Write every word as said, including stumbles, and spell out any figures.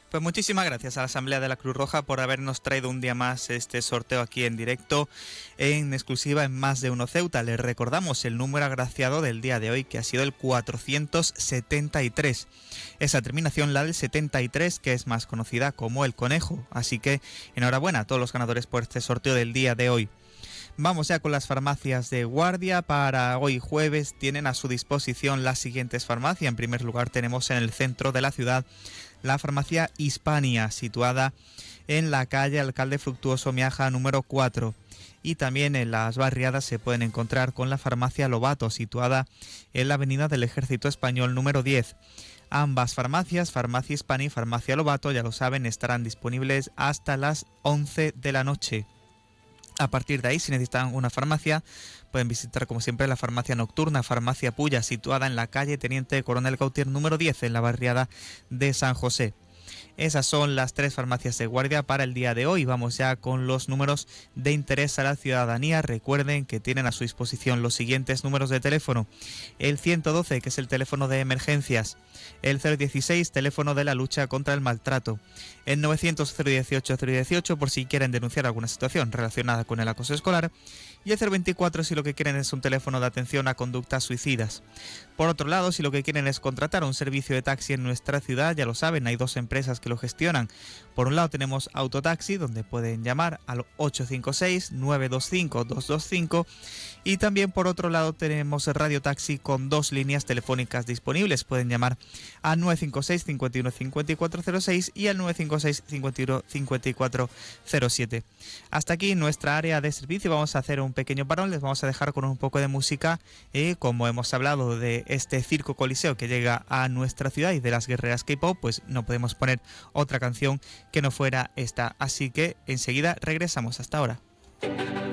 Pues muchísimas gracias a la Asamblea de la Cruz Roja por habernos traído un día más este sorteo aquí en directo, en exclusiva en Más de Uno Ceuta. Les recordamos el número agraciado del día de hoy, que ha sido el cuatrocientos setenta y tres. Esa terminación, la del setenta y tres, que es más conocida como el conejo. Así que enhorabuena a todos los ganadores por este sorteo del día de hoy. Vamos ya con las farmacias de guardia. Para hoy jueves tienen a su disposición las siguientes farmacias. En primer lugar tenemos en el centro de la ciudad la farmacia Hispania, situada en la calle Alcalde Fructuoso Miaja número cuatro. Y también en las barriadas se pueden encontrar con la farmacia Lobato, situada en la avenida del Ejército Español número diez. Ambas farmacias, farmacia Hispania y farmacia Lobato, ya lo saben, estarán disponibles hasta las once de la noche. A partir de ahí, si necesitan una farmacia, pueden visitar como siempre la farmacia nocturna, farmacia Puya, situada en la calle Teniente Coronel Gautier número diez, en la barriada de San José. Esas son las tres farmacias de guardia para el día de hoy. Vamos ya con los números de interés a la ciudadanía. Recuerden que tienen a su disposición los siguientes números de teléfono. El ciento doce, que es el teléfono de emergencias. El cero dieciséis, teléfono de la lucha contra el maltrato. El novecientos cero dieciocho cero dieciocho, por si quieren denunciar alguna situación relacionada con el acoso escolar. Y el cero veinticuatro si lo que quieren es un teléfono de atención a conductas suicidas. Por otro lado, si lo que quieren es contratar un servicio de taxi en nuestra ciudad, ya lo saben, hay dos empresas que lo gestionan. Por un lado tenemos Autotaxi, donde pueden llamar al ocho cinco seis, nueve dos cinco, dos dos cinco, y también por otro lado tenemos Radio Taxi con dos líneas telefónicas disponibles. Pueden llamar al nueve cinco seis, cinco uno cinco cuatro cero seis y al nueve cinco seis, cinco uno cinco cuatro cero siete. Hasta aquí nuestra área de servicio. Vamos a hacer un pequeño parón, les vamos a dejar con un poco de música, eh, como hemos hablado de este circo coliseo que llega a nuestra ciudad y de las guerreras K-pop, pues no podemos poner otra canción que no fuera esta, así que enseguida regresamos. Hasta ahora.